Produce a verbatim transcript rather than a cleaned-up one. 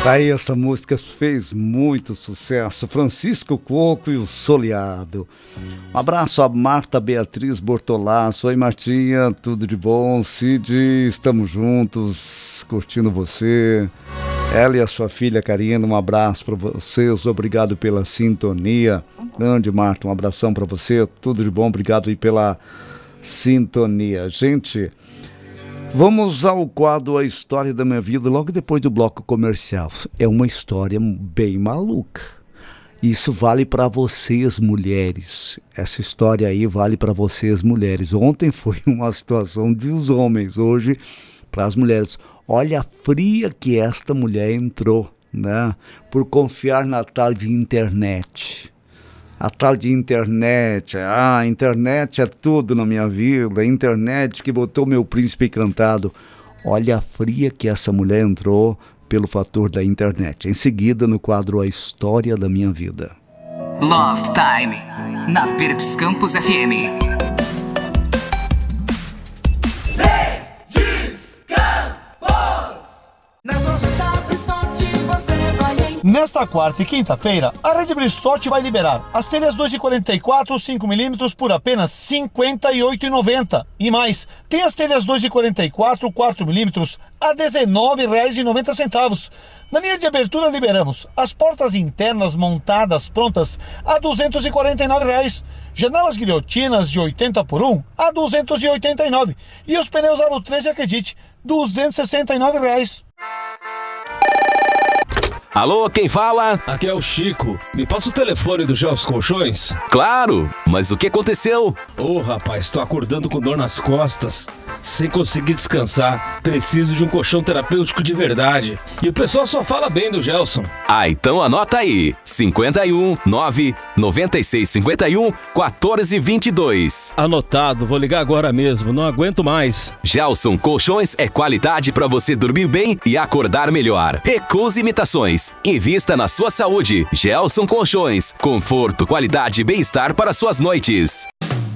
Aí essa música fez muito sucesso. Francisco Coco e o Soleado. Um abraço a Marta Beatriz Bortolasso. Oi, Martinha, tudo de bom? Cid, estamos juntos, curtindo você. Ela e a sua filha Karina, um abraço para vocês. Obrigado pela sintonia. Grande Marta, um abração para você. Tudo de bom, obrigado aí pela sintonia. Gente, vamos ao quadro A História da Minha Vida, logo depois do bloco comercial. É uma história bem maluca. Isso vale para vocês, mulheres. Essa história aí vale para vocês, mulheres. Ontem foi uma situação dos homens, hoje para as mulheres. Olha a fria que esta mulher entrou, né? Por confiar na tal de internet. A tal de internet, ah, a internet é tudo na minha vida, a internet que botou meu príncipe encantado. Olha a fria que essa mulher entrou pelo fator da internet. Em seguida, no quadro A História da Minha Vida. Love Time, na Verdes Campos F M. Nesta quarta e quinta-feira, a Rede Bristotti vai liberar as telhas dois e quarenta e quatro cinco milímetros por apenas cinquenta e oito reais e noventa centavos. E mais, tem as telhas dois e quarenta e quatro quatro milímetros a dezenove reais e noventa centavos. Na linha de abertura liberamos as portas internas montadas prontas a duzentos e quarenta e nove reais. Janelas guilhotinas de oitenta por um a duzentos e oitenta e nove. E os pneus Aro treze, acredite, duzentos e sessenta e nove reais. Alô, quem fala? Aqui é o Chico. Me passa o telefone do Gelson Colchões? Claro, mas o que aconteceu? Ô, oh, rapaz, tô acordando com dor nas costas, sem conseguir descansar. Preciso de um colchão terapêutico de verdade. E o pessoal só fala bem do Gelson. Ah, então anota aí. cinco um, nove, nove seis cinco um, um quatro vinte e dois. Anotado, vou ligar agora mesmo, não aguento mais. Gelson Colchões é qualidade para você dormir bem e acordar melhor. Recuse imitações. Invista na sua saúde. Gelson Colchões. Conforto, qualidade e bem-estar para suas noites.